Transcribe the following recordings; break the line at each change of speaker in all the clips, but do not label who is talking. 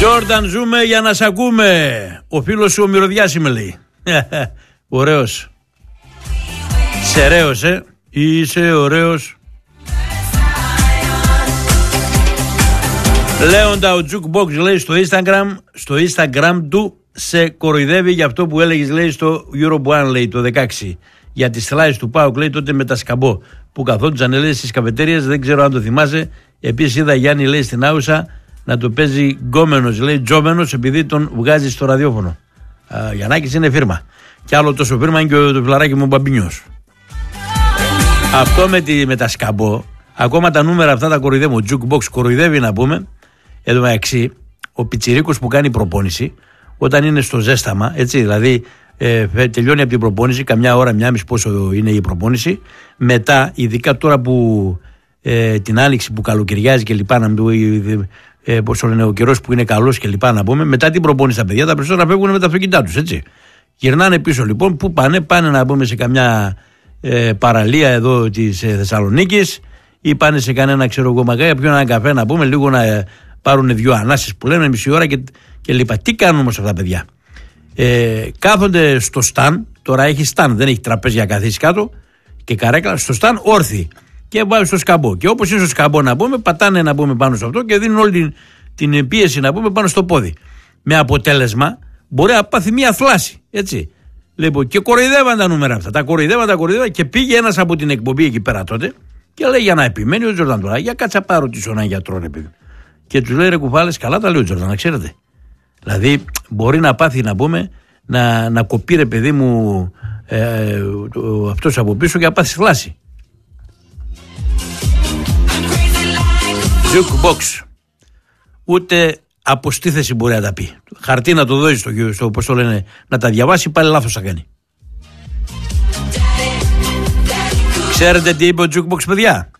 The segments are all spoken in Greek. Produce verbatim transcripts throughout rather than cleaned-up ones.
Τζόρνταν, ζούμε για να σ' ακούμε. Ο φίλος σου ο Μυρωδιάς είμαι, λέει. Ωραίος. Είσαι ωραίος, ε. Είσαι ωραίος. Λέοντα, ο Jukebox λέει στο Instagram, στο Instagram του σε κοροϊδεύει για αυτό που έλεγες, λέει, στο Europe One, λέει, το δεκαέξι. Για τις σλάις του ΠΑΟΚ, λέει, τότε με τα σκαμπό που καθόντουσαν, λέει, στις καφετέριες, δεν ξέρω αν το θυμάσαι. Επίσης είδα Γιάννη, λέει, στην Άουσα να το παίζει γκόμενος, λέει, τζόμενος, επειδή τον βγάζει στο ραδιόφωνο. Α, Γιαννάκης είναι φίρμα. Κι άλλο τόσο φίρμα είναι και το φιλαράκι μου ο Μπαμπινιός. Αυτό με, τη, με τα σκαμπό, ακόμα τα νούμερα αυτά τα κοροϊδεύουν. Ο Jukebox κοροϊδεύει, να πούμε. Εδώ μεταξύ, ο πιτσιρίκος που κάνει προπόνηση, όταν είναι στο ζέσταμα, έτσι, δηλαδή ε, τελειώνει από την προπόνηση, καμιά ώρα, μια μισή πόσο είναι η προπόνηση, μετά, ειδικά τώρα που ε, την άνοιξη που καλοκαιριάζει και λοιπά, να μην ε, πόσο λένε, ο καιρός που είναι καλός και λοιπά, να πούμε, μετά την προπόνηση τα παιδιά, τα περισσότερα φεύγουν με τα αυτοκίνητά τους, έτσι. Γυρνάνε πίσω λοιπόν, πού πάνε, πάνε να πούμε σε καμιά ε, παραλία εδώ της ε, Θεσσαλονίκης ή πάνε σε κανένα, ξέρω εγώ, μαγαζί, πιούν έναν καφέ, να πούμε, λίγο να ε, πάρουν δύο ανάσεις που λένε μισή ώρα και, και λοιπά. Τι κάνουν όμως αυτά τα παιδιά? Ε, κάθονται στο σταν, τώρα έχει σταν, δεν έχει τραπέζι για καθίσει κάτω και καρέκλα, στο σταν όρθιοι και βάζουν στο σκαμπό. Και όπως είναι στο σκαμπό, να πούμε, πατάνε, να πούμε, πάνω σε αυτό και δίνουν όλη την, την πίεση, να πούμε, πάνω στο πόδι. Με αποτέλεσμα μπορεί να πάθει μια θλάση, έτσι. Λοιπόν, και κοροϊδεύαν τα νούμερα αυτά. Τα κοροϊδεύαν, τα κοροϊδεύαν και πήγε ένας από την εκπομπή εκεί πέρα τότε και λέει, για να επιμένει ο Τζόρνταν τώρα, για κάτσα πάρω τη έναν γιατρό, ρε παιδί. Και του λέει, ρε κουφάλες, καλά τα λέει ο Τζόρνταν, να ξέρετε. Δηλαδή, μπορεί να πάθει, να πούμε, να, να κοπεί, ρε παιδί μου, ε, αυτός από πίσω και να πάθει θλάση. Jukebox. Ούτε αποστήθεση μπορεί να τα πει. Χαρτί να το δώσει στο, στο πώς το λένε, να τα διαβάσει, πάλι λάθος θα κάνει. Ξέρετε τι είπε ο Jukebox, παιδιά?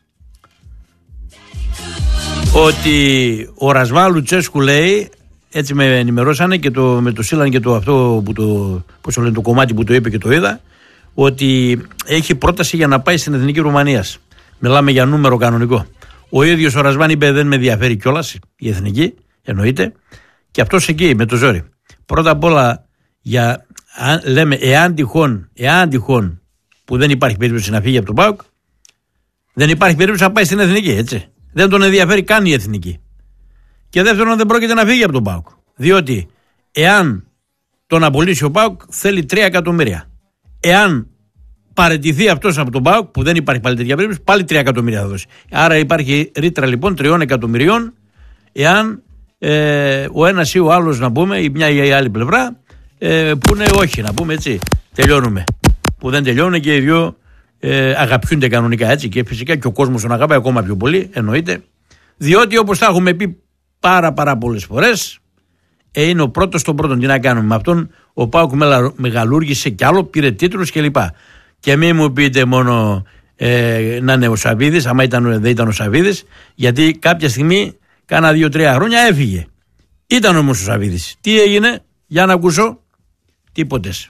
Ότι ο Ρασβάν Λουτσέσκου, λέει, έτσι με ενημερώσανε και το, με το σύλλαν και το αυτό που το, πώς το λένε, το κομμάτι που το είπε και το είδα, ότι έχει πρόταση για να πάει στην Εθνική Ρουμανίας. Μιλάμε για νούμερο κανονικό. Ο ίδιος ο Ρασβάν είπε, δεν με ενδιαφέρει κιόλας η Εθνική, εννοείται, και αυτός εκεί με το ζόρι. Πρώτα απ' όλα, για, αν, λέμε, εάν τυχόν, εάν τυχόν που δεν υπάρχει περίπτωση να φύγει από τον ΠΑΟΚ, δεν υπάρχει περίπτωση να πάει στην Εθνική, έτσι. Δεν τον ενδιαφέρει καν η Εθνική. Και δεύτερον, δεν πρόκειται να φύγει από τον ΠΑΟΚ. Διότι εάν τον απολύσει ο ΠΑΟΚ, θέλει τρία εκατομμύρια. Εάν παραιτηθεί αυτός από τον ΠΑΟΚ, που δεν υπάρχει πάλι τέτοια περίπτωση, πάλι τρία εκατομμύρια θα δώσει. Άρα υπάρχει ρήτρα λοιπόν τριών εκατομμυρίων, εάν ε, ο ένας ή ο άλλος, να πούμε, η μια ή η άλλη πλευρά, ε, που είναι όχι, να πούμε, έτσι. Τελειώνουμε. Που δεν τελειώνουν και οι δυο ε, αγαπιούνται κανονικά, έτσι. Και φυσικά και ο κόσμος τον αγαπάει ακόμα πιο πολύ, εννοείται. Διότι, όπως τα έχουμε πει πάρα πάρα πολλές φορές, ε, είναι ο πρώτος στον πρώτον. Τι να κάνουμε με αυτόν? Ο ΠΑΟΚ μεγαλούργησε κι άλλο, πήρε τίτλους κλπ. Και μην μου πείτε μόνο ε, να είναι ο Σαββίδης, άμα ήταν, δεν ήταν ο Σαββίδης, γιατί κάποια στιγμή, κάνα δύο-τρία χρόνια έφυγε. Ήταν όμως ο Σαββίδης. Τι έγινε? Για να ακούσω. Τίποτες.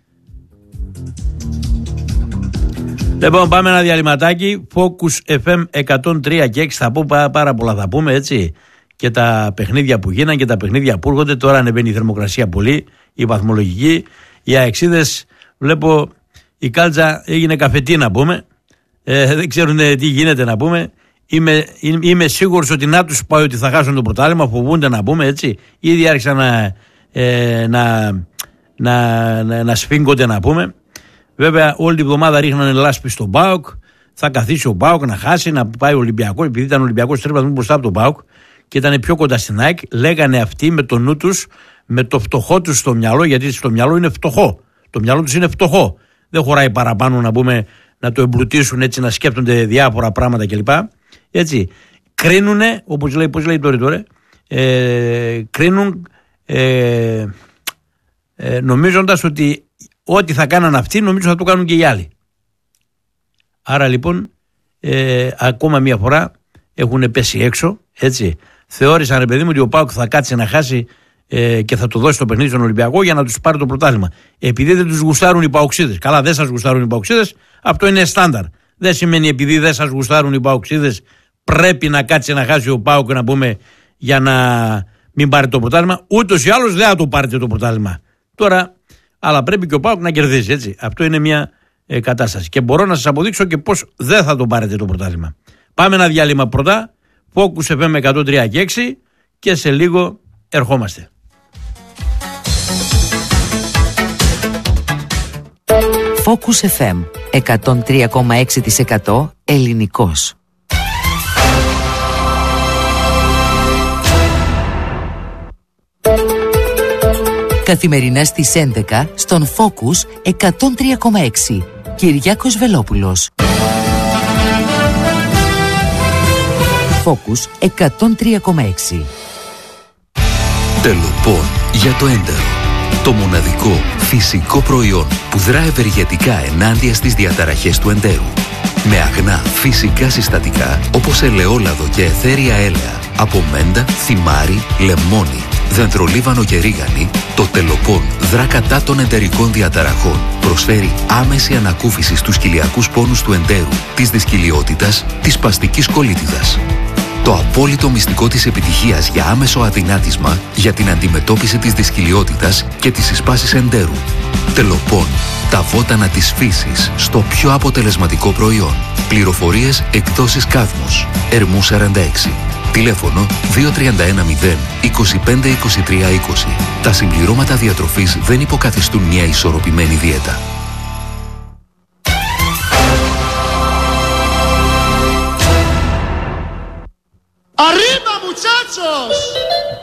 Λοιπόν, πάμε ένα διαλυματάκι. Focus εφ εμ εκατόν τρία και έξι. Θα πω πάρα πολλά, θα πούμε, έτσι. Και τα παιχνίδια που γίναν και τα παιχνίδια που έρχονται. Τώρα ανεβαίνει η θερμοκρασία πολύ, η βαθμολογική. Οι αεξίδες, βλέπω, η κάλτσα έγινε καφετή, να πούμε. Ε, δεν ξέρουν τι γίνεται, να πούμε. Είμαι, είμαι σίγουρος ότι να τους πάει ότι θα χάσουν το πρωτάθλημα. Φοβούνται, να πούμε, έτσι. Ήδη άρχισαν να, ε, να, να, να, να σφίγγονται, να πούμε. Βέβαια, όλη την εβδομάδα ρίχνανε λάσπη στον ΠΑΟΚ. Θα καθίσει ο ΠΑΟΚ να χάσει, να πάει ο Ολυμπιακός. Επειδή ήταν ο Ολυμπιακός τρία βαθμούς μπροστά από τον ΠΑΟΚ και ήταν πιο κοντά στην ΑΕΚ, λέγανε αυτοί με το νου τους, με το φτωχό τους στο μυαλό, γιατί στο μυαλό είναι φτωχό. Το μυαλό τους είναι φτωχό. Δεν χωράει παραπάνω, να πούμε, να το εμπλουτίσουν, έτσι, να σκέφτονται διάφορα πράγματα κλπ. Έτσι. Κρίνουνε, όπως λέει, πώς λέει τώρα, τώρα ε, κρίνουν ε, ε, νομίζοντας ότι ό,τι θα κάναν αυτοί, νομίζω θα το κάνουν και οι άλλοι. Άρα λοιπόν, ε, ακόμα μία φορά έχουν πέσει έξω, έτσι. Θεώρησαν, ρε παιδί μου, ότι ο ΠΑΟΚ θα κάτσει να χάσει ε, και θα το δώσει το παιχνίδι στον Ολυμπιακό για να τους πάρει το πρωτάθλημα. Επειδή δεν τους γουστάρουν οι παοξίδες. Καλά, δεν σας γουστάρουν οι παοξίδες, αυτό είναι στάνταρ. Δεν σημαίνει επειδή δεν σας γουστάρουν οι παοξίδες πρέπει να κάτσει να χάσει ο ΠΑΟΚ, να πούμε, για να μην πάρετε το πρωτάθλημα. Ούτως ή άλλως δεν θα το πάρετε το πρωτάθλημα. Τώρα, αλλά πρέπει και ο ΠΑΟΚ να κερδίσει, έτσι. Αυτό είναι μια ε, κατάσταση. Και μπορώ να σας αποδείξω και πώς δεν θα το πάρετε το πρωτάθλημα. Πάμε ένα διάλειμμα πρώτα. Focus εφ εμ εκατόν τρία και έξι και σε λίγο ερχόμαστε.
Focus εφ εμ εκατόν τρία κόμμα έξι τοις εκατό ελληνικός. Καθημερινά στις έντεκα στον Focus εκατόν τρία κόμμα έξι. Κυριάκος Βελόπουλος. Focus εκατόν τρία κόμμα έξι.
Τελοπών για το έντερο. Το μοναδικό φυσικό προϊόν που δρά ευεργετικά ενάντια στις διαταραχές του εντέρου. Με αγνά φυσικά συστατικά όπως ελαιόλαδο και αιθέρια έλαια από μέντα, θυμάρι, λεμόνι, δεντρολίβανο και ρίγανη, το Τελοπών δρά κατά των εντερικών διαταραχών. Προσφέρει άμεση ανακούφιση στους κοιλιακούς πόνους του εντέρου, της δυσκυλιότητας, της σπαστικής κολίτιδας. Το απόλυτο μυστικό της επιτυχίας για άμεσο αδυνάτισμα για την αντιμετώπιση της δυσκυλιότητας και της συσπάσης εντέρου. Τελοπών. Τα βότανα της φύσης στο πιο αποτελεσματικό προϊόν. Πληροφορίες εκδόσεις Κάδμος. Ερμού σαράντα έξι. Τηλέφωνο δύο τρία ένα μηδέν είκοσι πέντε είκοσι τρία είκοσι. Τα συμπληρώματα διατροφής δεν υποκαθιστούν μια ισορροπημένη δίαιτα.
¡Arriba, muchachos!